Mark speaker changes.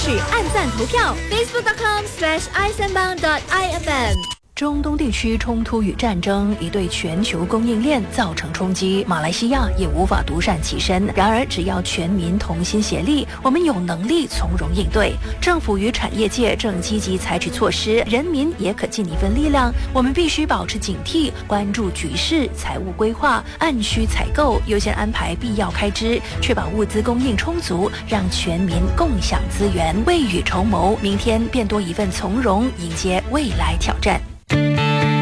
Speaker 1: 许按赞投票 facebook.com/isenbang.ifm。
Speaker 2: 中东地区冲突与战争已对全球供应链造成冲击，马来西亚也无法独善其身。然而，只要全民同心协力，我们有能力从容应对。政府与产业界正积极采取措施，人民也可尽一份力量。我们必须保持警惕，关注局势，财务规划，按需采购，优先安排必要开支，确保物资供应充足，让全民共享资源，未雨绸缪，明天便多一份从容，迎接未来挑战。